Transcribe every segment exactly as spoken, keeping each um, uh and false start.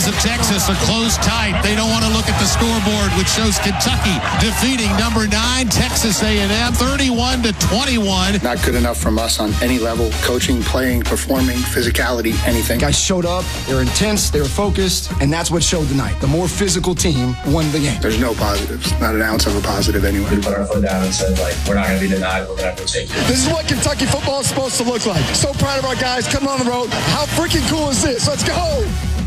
of Texas are close tight. They don't want to look at the scoreboard, which shows Kentucky defeating number nine Texas A and M thirty-one to twenty-one. Not good enough from us on any level. Coaching, playing, performing, physicality, anything. Guys showed up. They were intense. They were focused. And that's what showed tonight. The more physical team won the game. There's no positives. Not an ounce of a positive anywhere. We put our foot down and said, like, we're not going to be denied. We're going to go take it. This is what Kentucky football is supposed to look like. So proud of our guys coming on the road. How freaking cool is this? Let's go.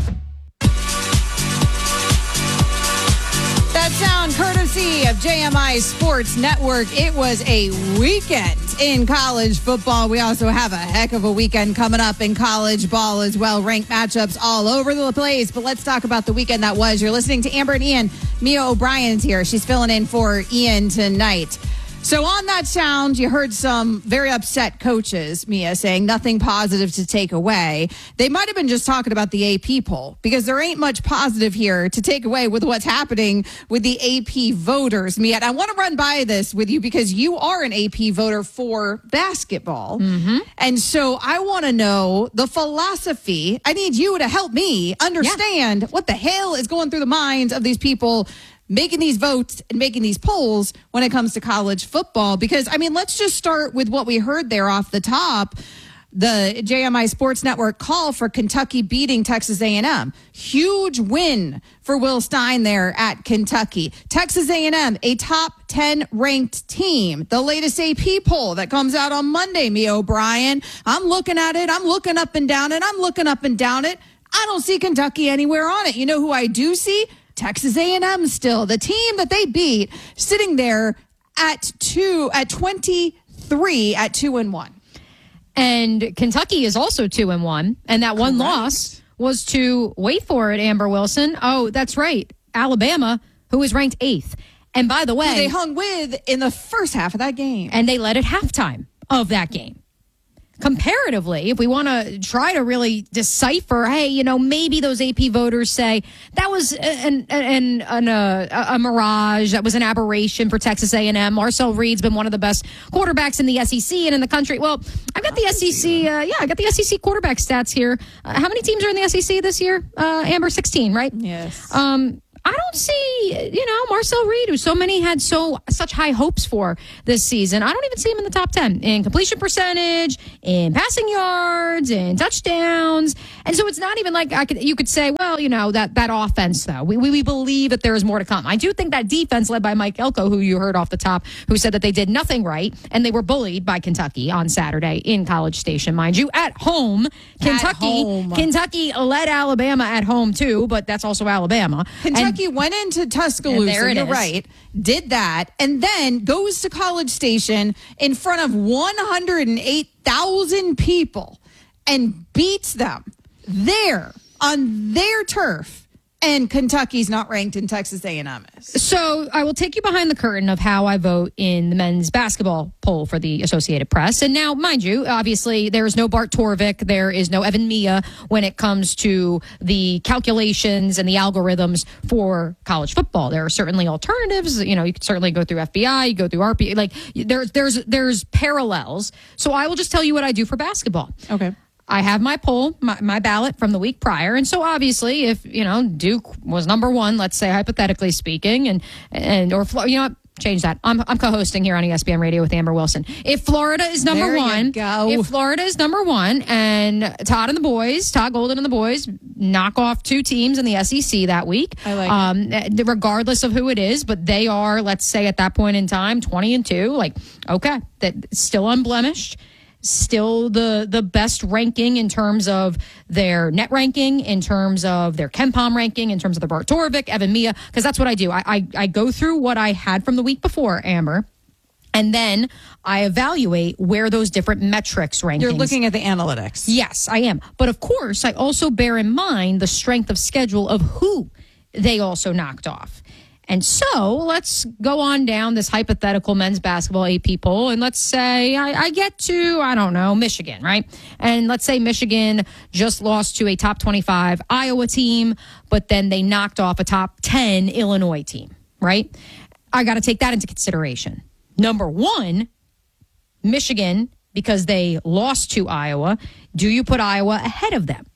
That sound courtesy of J M I Sports Network. It was a weekend in college football. We also have a heck of a weekend coming up in college ball as well. Ranked matchups all over the place. But let's talk about the weekend that was. You're listening to Amber and Ian. Mia O'Brien's here. She's filling in for Ian tonight. So on that sound, you heard some very upset coaches, Mia, saying nothing positive to take away. They might have been just talking about the A P poll because there ain't much positive here to take away with what's happening with the A P voters, Mia. And I want to run by this with you because you are an A P voter for basketball. Mm-hmm. And so I want to know the philosophy. I need you to help me understand yeah. what the hell is going through the minds of these people making these votes and making these polls when it comes to college football. Because, I mean, let's just start with what we heard there off the top. The J M I Sports Network call for Kentucky beating Texas A and M. Huge win for Will Stein there at Kentucky. Texas A and M, a top ten ranked team. The latest A P poll that comes out on Monday, Mia O'Brien. I'm looking at it. I'm looking up and down it. I'm looking up and down it. I don't see Kentucky anywhere on it. You know who I do see? Texas A and M still, the team that they beat, sitting there at two, at twenty-three, at two and one. And Kentucky is also two and one, and that one Correct. loss was to, wait for it, Amber Wilson. Oh, that's right, Alabama, who was ranked eighth. And by the way, who they hung with in the first half of that game, and they led at halftime of that game. Comparatively, if we want to try to really decipher, hey, you know, maybe those A P voters say that was an, an, an, a, a mirage, that was an aberration for Texas A and M. Marcel Reed's been one of the best quarterbacks in the S E C and in the country. Well, I've got the S E C, uh, yeah, I got the S E C quarterback stats here. Uh, how many teams are in the S E C this year? Uh, Amber, sixteen, right? Yes. Um, I don't see, you know, Marcel Reed, who so many had so such high hopes for this season. I don't even see him in the top ten in completion percentage, in passing yards, in touchdowns. And so it's not even like I could you could say, well, you know, that that offense, though. We, we, we believe that there is more to come. I do think that defense led by Mike Elko, who you heard off the top, who said that they did nothing right, and they were bullied by Kentucky on Saturday in College Station, mind you, at home. Kentucky, at home. Kentucky led Alabama at home, too, but that's also Alabama. Kentucky And, went into Tuscaloosa, there it you're is. right, did that, and then goes to College Station in front of one hundred eight thousand people and beats them there on their turf. And Kentucky's not ranked in Texas A and M is. So I will take you behind the curtain of how I vote in the men's basketball poll for the Associated Press. And now, mind you, obviously there is no Bart Torvik, there is no Evan Mia when it comes to the calculations and the algorithms for college football. There are certainly alternatives. You know, you could certainly go through F B I, you go through R P. Like there, there's there's parallels. So I will just tell you what I do for basketball. Okay. I have my poll, my, my ballot from the week prior. And so obviously if, you know, Duke was number one, let's say hypothetically speaking, and, and, or, you know what, change that. I'm, I'm co-hosting here on E S P N Radio with Amber Wilson. If Florida is number there one, you go. if Florida is number one and Todd and the boys, Todd Golden and the boys knock off two teams in the S E C that week, I like um, it. regardless of who it is, but they are, let's say at that point in time, twenty and two, like, okay, that still unblemished. Still the the best ranking in terms of their net ranking, in terms of their KenPom ranking, in terms of the Bart Torvik, Evan Mia, because that's what I do. I, I I go through what I had from the week before, Amber, and then I evaluate where those different metrics rank. You're looking at the analytics. Yes, I am. But of course, I also bear in mind the strength of schedule of who they also knocked off. And so let's go on down this hypothetical men's basketball A P poll. And let's say I, I get to, I don't know, Michigan, right? And let's say Michigan just lost to a top twenty-five Iowa team, but then they knocked off a top ten Illinois team, right? I got to take that into consideration. Number one, Michigan, because they lost to Iowa, do you put Iowa ahead of them?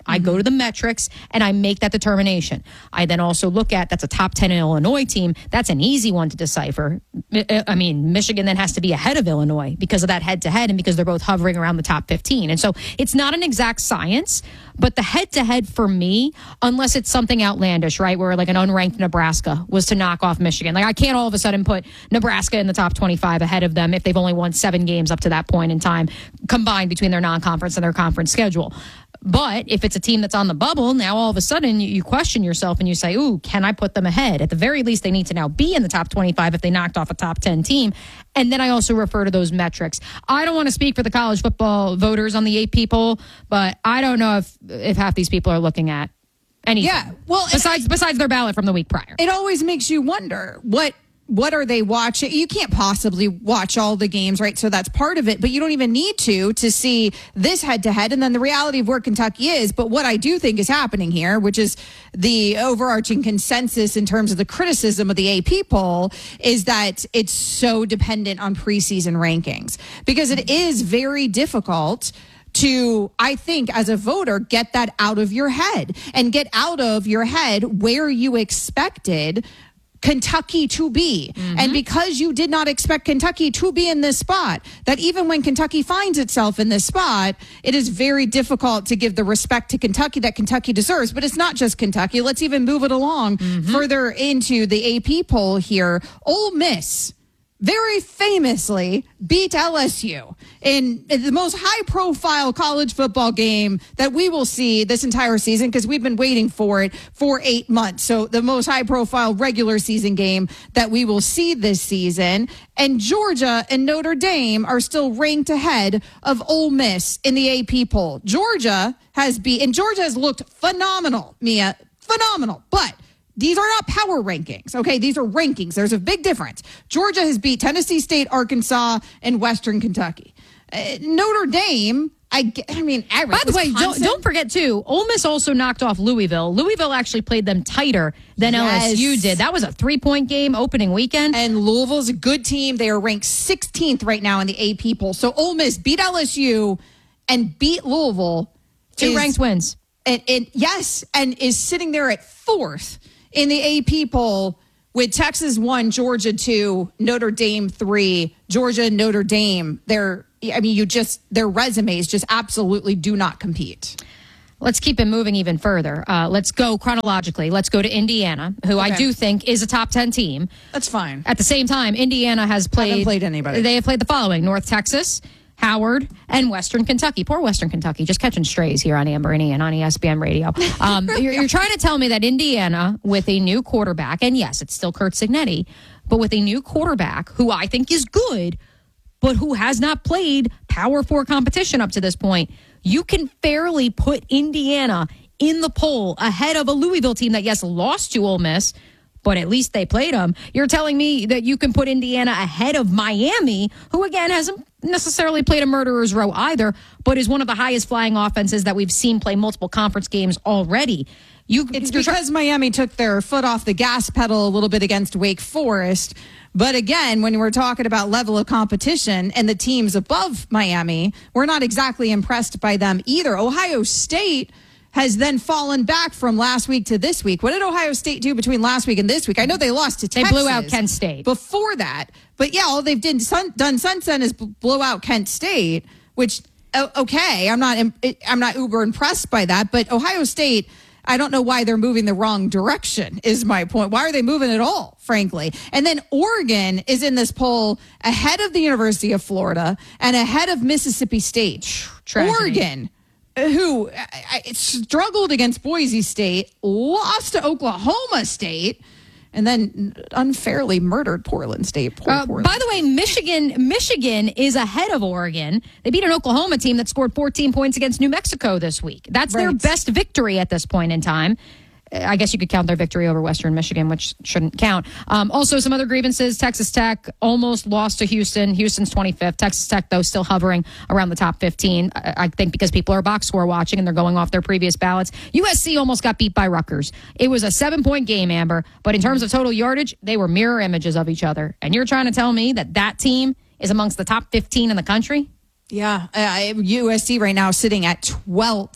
I go to the metrics and I make that determination. I then also look at, that's a top ten Illinois team. That's an easy one to decipher. I mean, Michigan then has to be ahead of Illinois because of that head-to-head and because they're both hovering around the top fifteen. And so it's not an exact science, but the head-to-head for me, unless it's something outlandish, right, where like an unranked Nebraska was to knock off Michigan. Like I can't all of a sudden put Nebraska in the top twenty-five ahead of them if they've only won seven games up to that point in time combined between their non-conference and their conference schedule. But if it's a team that's on the bubble, now all of a sudden you, you question yourself and you say, ooh, can I put them ahead? At the very least, they need to now be in the top twenty-five if they knocked off a top ten team. And then I also refer to those metrics. I don't want to speak for the college football voters on the A P poll, but I don't know if, if half these people are looking at anything. Yeah, well, besides, besides their ballot from the week prior. It always makes you wonder what What are they watching? You can't possibly watch all the games, right? So that's part of it, but you don't even need to to see this head to head and then the reality of where Kentucky is. But what I do think is happening here, which is the overarching consensus in terms of the criticism of the A P poll, is that it's so dependent on preseason rankings because it is very difficult to, I think, as a voter, get that out of your head and get out of your head where you expected Kentucky to be. Mm-hmm. And because you did not expect Kentucky to be in this spot, that even when Kentucky finds itself in this spot, it is very difficult to give the respect to Kentucky that Kentucky deserves. But it's not just Kentucky. Let's even move it along mm-hmm. further into the A P poll here. Ole Miss very famously beat L S U in the most high-profile college football game that we will see this entire season because we've been waiting for it for eight months. So the most high-profile regular season game that we will see this season. And Georgia and Notre Dame are still ranked ahead of Ole Miss in the A P poll. Georgia has beat, and Georgia has looked phenomenal, Mia, phenomenal, but these are not power rankings, okay? These are rankings. There's a big difference. Georgia has beat Tennessee State, Arkansas, and Western Kentucky. Uh, Notre Dame, I, I mean, average. By the Wisconsin. way, don't, don't forget, too, Ole Miss also knocked off Louisville. Louisville actually played them tighter than yes. L S U did. That was a three-point game opening weekend. And Louisville's a good team. They are ranked sixteenth right now in the A P poll. So Ole Miss beat L S U and beat Louisville. Two is, ranked wins. And, and yes, and is sitting there at fourth in the A P poll with Texas one, Georgia two, Notre Dame three, Georgia, Notre Dame. They're, I mean, you just, their resumes just absolutely do not compete. Let's keep it moving even further. Uh, let's go chronologically. Let's go to Indiana, who okay. I do think is a top ten team. That's fine. At the same time, Indiana has played. Haven't played anybody. They have played the following: North Texas, Howard, and Western Kentucky. Poor Western Kentucky, just catching strays here on Amberini and on E S P N Radio. Um, you're, you're trying to tell me that Indiana, with a new quarterback, and yes, it's still Curt Cignetti, but with a new quarterback who I think is good, but who has not played Power Four competition up to this point, you can fairly put Indiana in the poll ahead of a Louisville team that, yes, lost to Ole Miss, but at least they played them. You're telling me that you can put Indiana ahead of Miami, who, again, hasn't necessarily played a murderer's row either, but is one of the highest flying offenses that we've seen play multiple conference games already. You, it's because Miami took their foot off the gas pedal a little bit against Wake Forest. But again, when we're talking about level of competition and the teams above Miami, we're not exactly impressed by them either. Ohio State has then fallen back from last week to this week. What did Ohio State do between last week and this week? I know they lost to Texas. They blew out Kent State. Before that. But yeah, all they've done, done since then is blow out Kent State, which, okay, I'm not, I'm not uber impressed by that. But Ohio State, I don't know why they're moving the wrong direction, is my point. Why are they moving at all, frankly? And then Oregon is in this poll ahead of the University of Florida and ahead of Mississippi State. Tragedy. Oregon, who I, I struggled against Boise State, lost to Oklahoma State, and then unfairly murdered Portland State. Poor uh, Portland by the way, Michigan Michigan is ahead of Oregon. They beat an Oklahoma team that scored fourteen points against New Mexico this week. That's right. Their best victory at this point in time. I guess you could count their victory over Western Michigan, which shouldn't count. Um, also, some other grievances. Texas Tech almost lost to Houston. Houston's twenty-fifth. Texas Tech, though, still hovering around the top fifteen. I, I think because people are box score watching and they're going off their previous ballots. U S C almost got beat by Rutgers. It was a seven-point game, Amber. But in terms of total yardage, they were mirror images of each other. And you're trying to tell me that that team is amongst the top fifteen in the country? Yeah, uh, U S C right now sitting at twelfth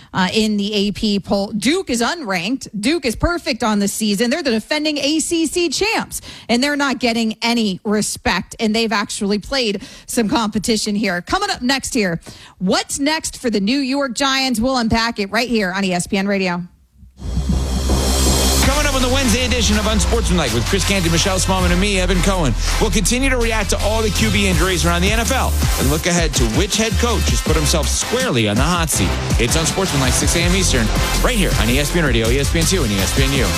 uh, in the A P poll. Duke is unranked. Duke is perfect on the season. They're the defending A C C champs, and they're not getting any respect, and they've actually played some competition here. Coming up next here, what's next for the New York Giants? We'll unpack it right here on E S P N Radio. Coming up on the Wednesday edition of Unsportsmanlike with Chris Canty, Michelle Smallman, and me, Evan Cohen. We'll continue to react to all the Q B injuries around the N F L and look ahead to which head coach has put himself squarely on the hot seat. It's Unsportsmanlike, six a.m. Eastern, right here on E S P N Radio, E S P N two, and E S P N U.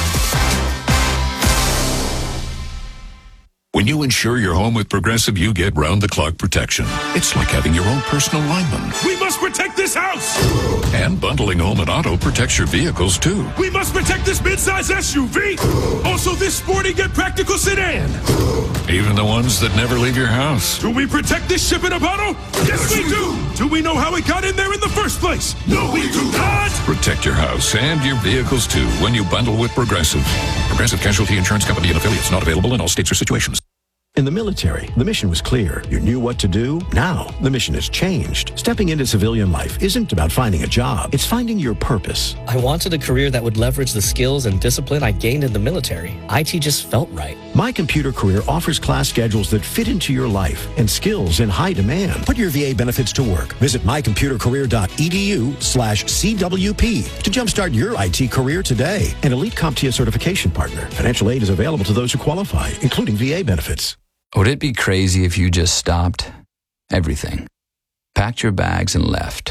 When you insure your home with Progressive, you get round-the-clock protection. It's like having your own personal lineman. We must protect this house! And bundling home and auto protects your vehicles, too. We must protect this midsize S U V! Also this sporty yet practical sedan! Even the ones that never leave your house. Do we protect this ship in a bottle? Yes, we do! Do we know how it got in there in the first place? No, we do not! Protect your house and your vehicles, too, when you bundle with Progressive. Progressive Casualty Insurance Company and affiliates, not available in all states or situations. In the military, the mission was clear. You knew what to do. Now, the mission has changed. Stepping into civilian life isn't about finding a job. It's finding your purpose. I wanted a career that would leverage the skills and discipline I gained in the military. I T just felt right. My Computer Career offers class schedules that fit into your life and skills in high demand. Put your V A benefits to work. Visit mycomputercareer.edu slash CWP to jumpstart your I T career today. An elite CompTIA certification partner. Financial aid is available to those who qualify, including V A benefits. Would it be crazy if you just stopped everything, packed your bags and left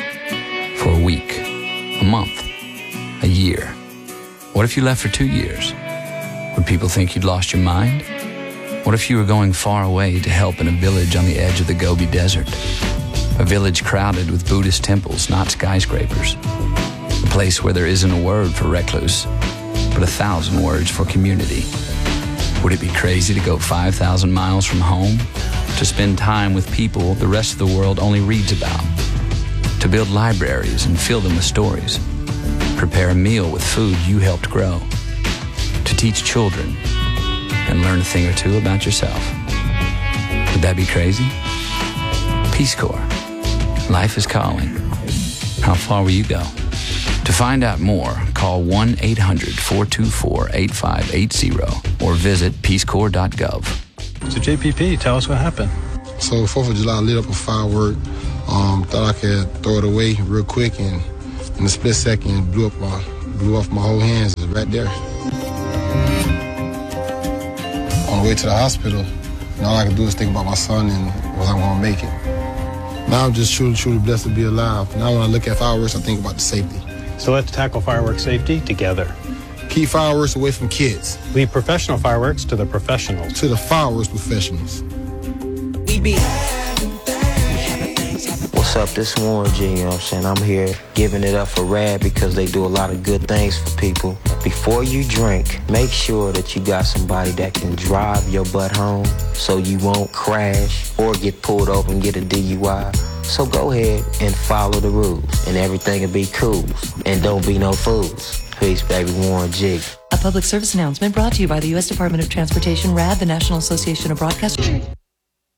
for a week, a month, a year? What if you left for two years? Would people think you'd lost your mind? What if you were going far away to help in a village on the edge of the Gobi Desert? A village crowded with Buddhist temples, not skyscrapers. A place where there isn't a word for recluse, but a thousand words for community. Would it be crazy to go five thousand miles from home to spend time with people the rest of the world only reads about? To build libraries and fill them with stories? Prepare a meal with food you helped grow? To teach children and learn a thing or two about yourself? Would that be crazy? Peace Corps. Life is calling. How far will you go? To find out more, call one eight hundred four two four eight five eight zero or visit peace corps dot gov. So J P P, tell us what happened. So fourth of July lit up a firework. Um, thought I could throw it away real quick, and in a split second, blew up my blew off my whole hands. It was right there. On the way to the hospital, and all I could do is think about my son and was I going to make it. Now I'm just truly, truly blessed to be alive. Now when I look at fireworks, I think about the safety. So let's tackle fireworks safety together. Keep fireworks away from kids. Leave professional fireworks to the professionals. To the fireworks professionals. We be. What's up? This is Warren G, you know what I'm saying? I'm here giving it up for Rad because they do a lot of good things for people. Before you drink, make sure that you got somebody that can drive your butt home so you won't crash or get pulled over and get a D U I. So go ahead and follow the rules, and everything will be cool. And don't be no fools. Peace, baby. Warren G. A public service announcement brought to you by the U S Department of Transportation, R A D, the National Association of Broadcasters.